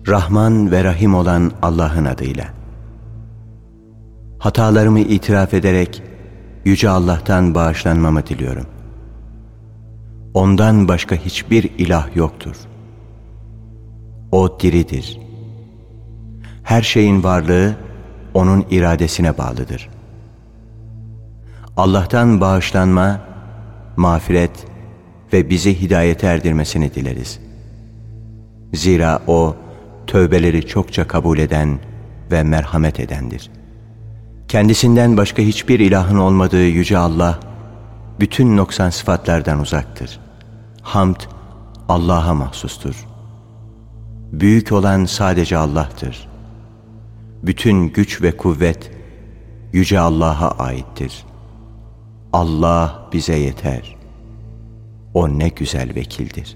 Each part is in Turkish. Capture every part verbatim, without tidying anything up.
Rahman ve Rahim olan Allah'ın adıyla. Hatalarımı itiraf ederek Yüce Allah'tan bağışlanmamı diliyorum. Ondan başka hiçbir ilah yoktur. O diridir. Her şeyin varlığı O'nun iradesine bağlıdır. Allah'tan bağışlanma, mağfiret ve bizi hidayete erdirmesini dileriz. Zira O, tövbeleri çokça kabul eden ve merhamet edendir. Kendisinden başka hiçbir ilahın olmadığı Yüce Allah, bütün noksan sıfatlardan uzaktır. Hamd, Allah'a mahsustur. Büyük olan sadece Allah'tır. Bütün güç ve kuvvet, Yüce Allah'a aittir. Allah bize yeter. O ne güzel vekildir.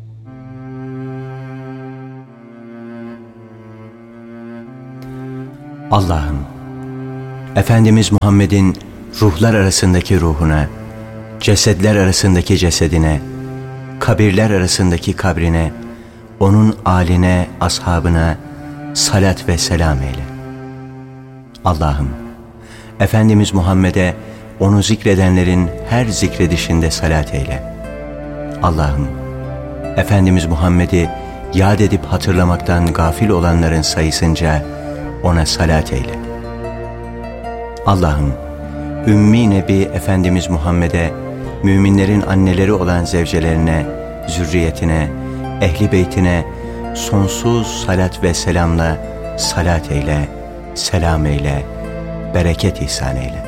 Allah'ım, Efendimiz Muhammed'in ruhlar arasındaki ruhuna, cesedler arasındaki cesedine, kabirler arasındaki kabrine, onun âline, ashabına salat ve selam eyle. Allah'ım, Efendimiz Muhammed'e onu zikredenlerin her zikredişinde salat eyle. Allah'ım, Efendimiz Muhammed'i yad edip hatırlamaktan gafil olanların sayısınca ona salat eyle. Allah'ım, Ümmi Nebi Efendimiz Muhammed'e, müminlerin anneleri olan zevcelerine, zürriyetine, ehli beytine sonsuz salat ve selamla salat eyle, selam eyle, bereket ihsan eyle.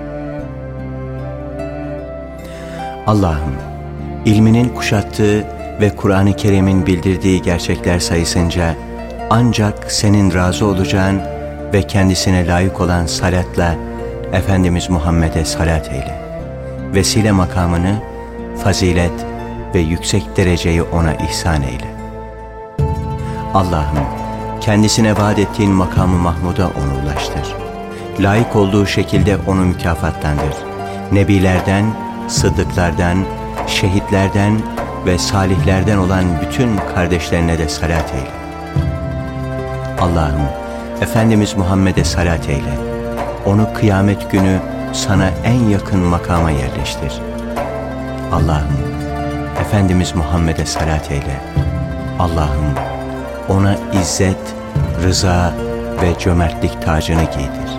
Allah'ım, ilminin kuşattığı ve Kur'an-ı Kerim'in bildirdiği gerçekler sayısınca ancak senin razı olacağın ve kendisine layık olan salatla Efendimiz Muhammed'e salat eyle. Vesile makamını, fazilet ve yüksek dereceyi ona ihsan eyle. Allah'ım, kendisine vaat ettiğin makamı Mahmud'a onu ulaştır. Layık olduğu şekilde onu mükafatlandır. Nebilerden, sıddıklardan, şehitlerden ve salihlerden olan bütün kardeşlerine de salat eyle. Allah'ım, Efendimiz Muhammed'e salat eyle. Onu kıyamet günü sana en yakın makama yerleştir. Allah'ım, Efendimiz Muhammed'e salat eyle. Allah'ım, ona izzet, rıza ve cömertlik tacını giydir.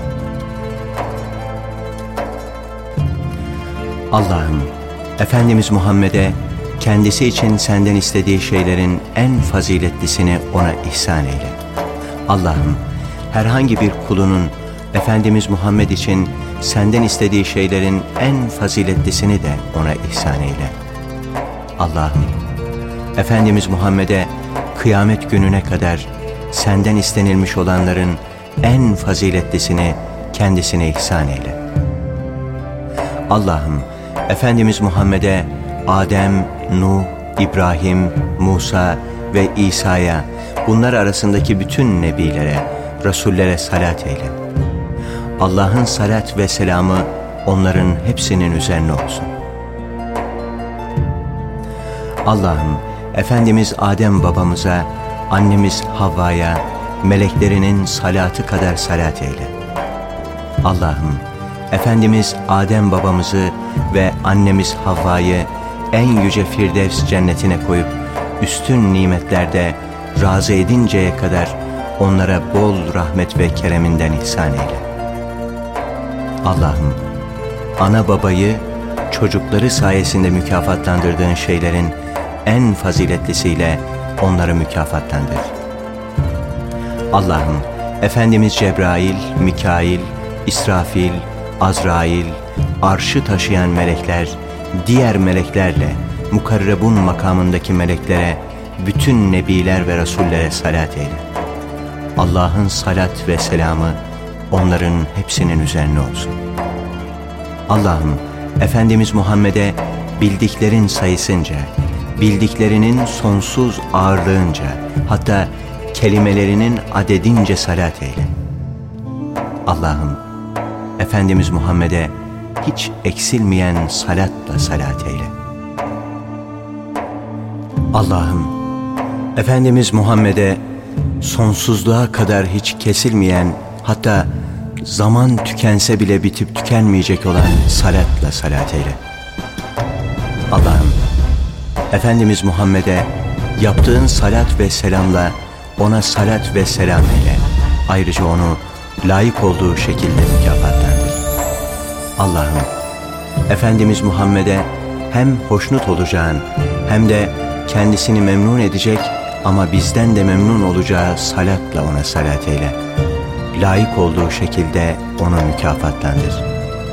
Allah'ım, Efendimiz Muhammed'e kendisi için senden istediği şeylerin en faziletlisini ona ihsan eyle. Allah'ım, herhangi bir kulunun Efendimiz Muhammed için senden istediği şeylerin en faziletlisini de ona ihsan eyle. Allah'ım, Efendimiz Muhammed'e kıyamet gününe kadar senden istenilmiş olanların en faziletlisini kendisine ihsan eyle. Allah'ım, Efendimiz Muhammed'e Adem, Nuh, İbrahim, Musa ve İsa'ya, bunlar arasındaki bütün nebilere, rasullere salat eyle. Allah'ın salat ve selamı onların hepsinin üzerine olsun. Allah'ım, Efendimiz Adem babamıza, annemiz Havva'ya, meleklerinin salatı kadar salat eyle. Allah'ım, Efendimiz Adem babamızı ve annemiz Havva'yı en yüce Firdevs cennetine koyup üstün nimetlerde razı edinceye kadar onlara bol rahmet ve kereminden ihsan eyle. Allah'ım, ana babayı çocukları sayesinde mükafatlandırdığın şeylerin en faziletlisiyle onları mükafatlandır. Allah'ım, Efendimiz Cebrail, Mikail, İsrafil, Azrail, arşı taşıyan melekler, diğer meleklerle, mukarrebun makamındaki meleklere, bütün nebiler ve rasullere salat eyle. Allah'ın salat ve selamı onların hepsinin üzerine olsun. Allah'ım, Efendimiz Muhammed'e bildiklerin sayısınca, bildiklerinin sonsuz ağırlığınca, hatta kelimelerinin adedince salat eyle. Allah'ım, Efendimiz Muhammed'e hiç eksilmeyen salatla salat eyle. Allah'ım, Efendimiz Muhammed'e sonsuzluğa kadar hiç kesilmeyen, hatta zaman tükense bile bitip tükenmeyecek olan salatla salat eyle. Allah'ım, Efendimiz Muhammed'e yaptığın salat ve selamla ona salat ve selam eyle. Ayrıca onu layık olduğu şekilde mükafatlandır. Allah'ım, Efendimiz Muhammed'e hem hoşnut olacağın hem de kendisini memnun edecek ama bizden de memnun olacağı salatla ona salat eyle. Layık olduğu şekilde onu mükafatlandır.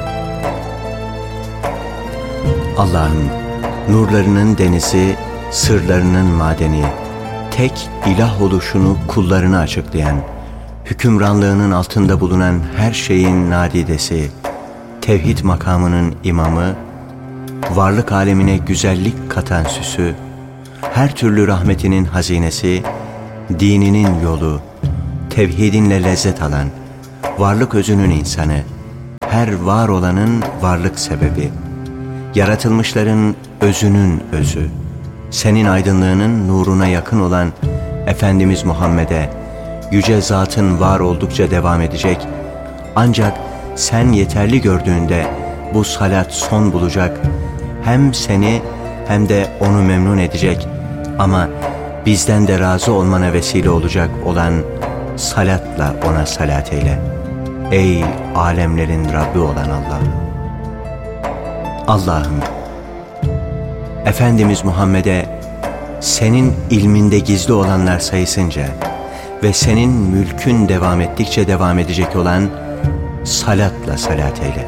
Allah'ım, nurlarının denizi, sırlarının madeni, tek ilah oluşunu kullarına açıklayan, hükümranlığının altında bulunan her şeyin nadidesi, tevhid makamının imamı, varlık alemine güzellik katan süsü, her türlü rahmetinin hazinesi, dininin yolu, tevhidinle lezzet alan, varlık özünün insanı, her var olanın varlık sebebi, yaratılmışların özünün özü, senin aydınlığının nuruna yakın olan Efendimiz Muhammed'e, yüce zatın var oldukça devam edecek, ancak sen yeterli gördüğünde bu salat son bulacak, hem seni hem de onu memnun edecek ama bizden de razı olmana vesile olacak olan salatla ona salat eyle. Ey alemlerin Rabbi olan Allah'ım! Allah'ım, Efendimiz Muhammed'e senin ilminde gizli olanlar sayısınca ve senin mülkün devam ettikçe devam edecek olan salatla salat eyle.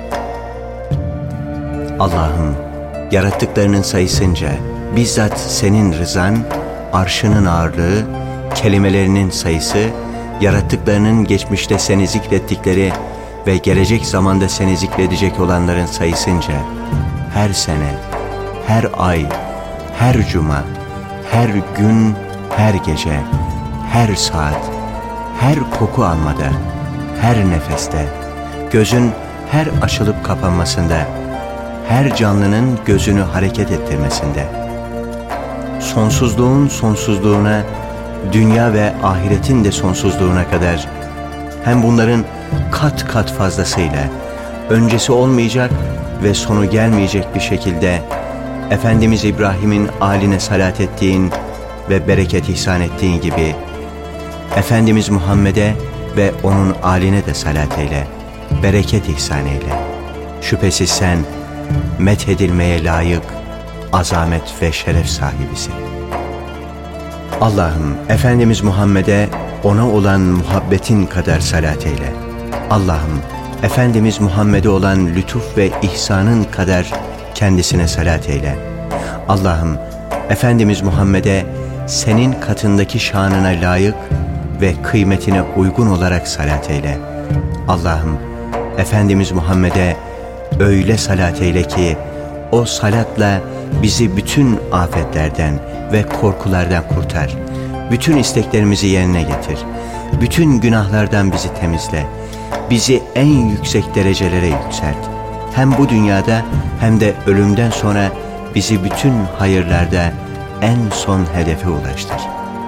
Allah'ım, yarattıklarının sayısınca bizzat senin rızan, arşının ağırlığı, kelimelerinin sayısı, yarattıklarının geçmişte seni zikrettikleri ve gelecek zamanda seni zikredecek olanların sayısınca her sene, her ay, her cuma, her gün, her gece, her saat, her koku almada, her nefeste, gözün her açılıp kapanmasında, her canlının gözünü hareket ettirmesinde, sonsuzluğun sonsuzluğuna, dünya ve ahiretin de sonsuzluğuna kadar, hem bunların kat kat fazlasıyla, öncesi olmayacak ve sonu gelmeyecek bir şekilde, Efendimiz İbrahim'in âline salat ettiğin ve bereket ihsan ettiğin gibi, Efendimiz Muhammed'e ve onun âline de salat eyle, bereket ihsan eyle. Şüphesiz sen, methedilmeye layık, azamet ve şeref sahibisin. Allah'ım, Efendimiz Muhammed'e ona olan muhabbetin kadar salat eyle. Allah'ım, Efendimiz Muhammed'e olan lütuf ve ihsanın kadar kendisine salat eyle. Allah'ım, Efendimiz Muhammed'e senin katındaki şanına layık ve kıymetine uygun olarak salat eyle. Allah'ım, Efendimiz Muhammed'e öyle salat eyle ki o salatla bizi bütün afetlerden ve korkulardan kurtar. Bütün isteklerimizi yerine getir. Bütün günahlardan bizi temizle. Bizi en yüksek derecelere yükselt. Hem bu dünyada hem de ölümden sonra bizi bütün hayırlarda en son hedefe ulaştır.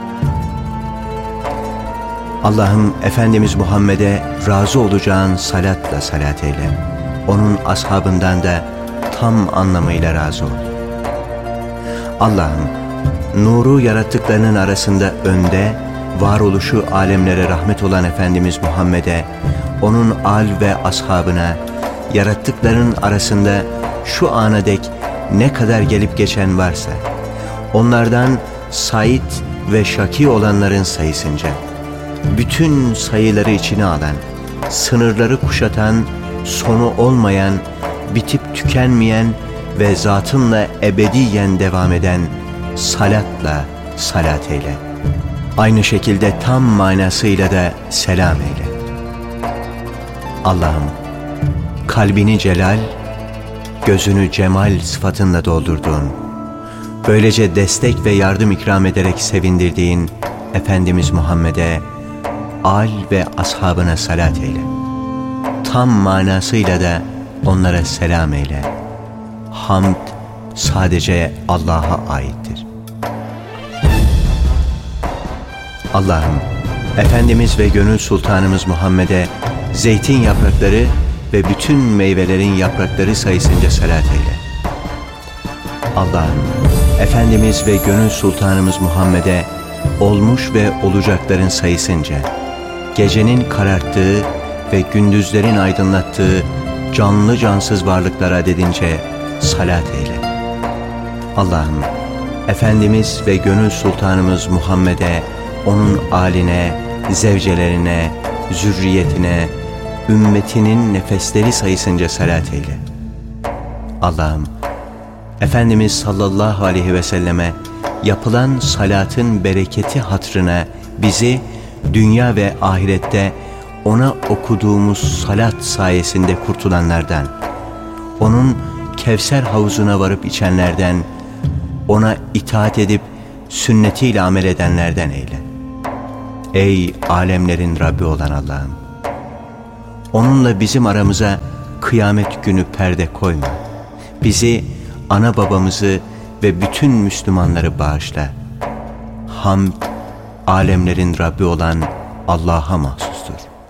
Allah'ım, Efendimiz Muhammed'e razı olacağın salatla salat eyle. Onun ashabından da tam anlamıyla razı ol. Allah'ım, nuru yarattıklarının arasında önde, varoluşu alemlere rahmet olan Efendimiz Muhammed'e, onun âl ve ashabına, yarattıkların arasında şu ana dek ne kadar gelip geçen varsa, onlardan sait ve şaki olanların sayısınca, bütün sayıları içine alan, sınırları kuşatan, sonu olmayan, bitip tükenmeyen ve zatınla ebediyen devam eden salatla salat eyle. Aynı şekilde tam manasıyla da selam eyle. Allah'ım, kalbini celal, gözünü cemal sıfatınla doldurduğun, böylece destek ve yardım ikram ederek sevindirdiğin Efendimiz Muhammed'e, âl ve ashabına salat eyle. Tam manasıyla da onlara selam eyle. Hamd sadece Allah'a aittir. Allah'ım, Efendimiz ve gönül sultanımız Muhammed'e zeytin yaprakları ve bütün meyvelerin yaprakları sayısınca salat eyle. Allah'ım, Efendimiz ve gönül sultanımız Muhammed'e olmuş ve olacakların sayısınca, gecenin kararttığı ve gündüzlerin aydınlattığı canlı cansız varlıklar adedince salat eyle. Allah'ım, Efendimiz ve gönül sultanımız Muhammed'e, onun âline, zevcelerine, zürriyetine, ümmetinin nefesleri sayısınca salat eyle. Allah'ım, Efendimiz sallallahu aleyhi ve selleme yapılan salatın bereketi hatrına bizi dünya ve ahirette ona okuduğumuz salat sayesinde kurtulanlardan, onun Kevser havuzuna varıp içenlerden, ona itaat edip sünnetiyle amel edenlerden eyle. Ey alemlerin Rabbi olan Allah'ım! Onunla bizim aramıza kıyamet günü perde koyma. Bizi, ana babamızı ve bütün Müslümanları bağışla. Hamd, alemlerin Rabbi olan Allah'a mahsus.